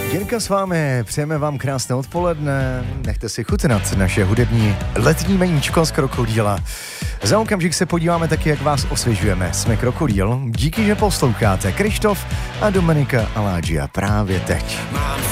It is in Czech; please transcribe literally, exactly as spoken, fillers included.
Jirka s vámi, přejeme vám krásné odpoledne, nechte si chutnat naše hudební letní meníčko z Krokodýla. Za okamžik se podíváme taky, jak vás osvěžujeme. Jsme Krokodýl, díky, že posloucháte. Krištof a Dominika Alágia právě teď.